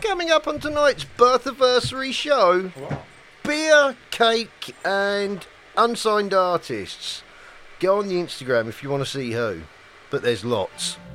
Coming up on tonight's birthiversary show, What? beer, cake, and unsigned artists. Go on the Instagram if you want to see who, but there's lots.